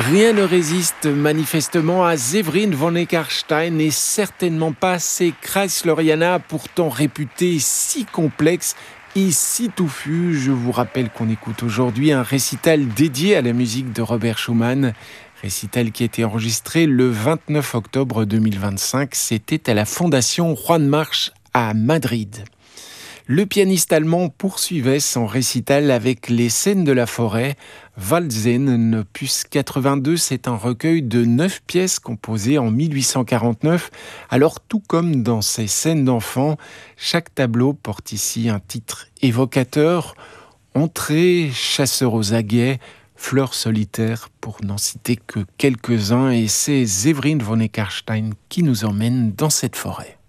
Rien ne résiste manifestement à Séverine von Eckarstein et certainement pas ces Kreisleriana, pourtant réputés si complexes et si touffus. Je vous rappelle qu'on écoute aujourd'hui un récital dédié à la musique de Robert Schumann. Récital qui a été enregistré le 29 octobre 2025. C'était à la Fondation Juan March à Madrid. Le pianiste allemand poursuivait son récital avec les scènes de la forêt. Waldseen, opus 82, c'est un recueil de 9 pièces composées en 1849. Alors, tout comme dans ces scènes d'enfants, chaque tableau porte ici un titre évocateur. Entrée, chasseur aux aguets, fleurs solitaires, pour n'en citer que quelques-uns. Et c'est Séverine von Eckarstein qui nous emmène dans cette forêt.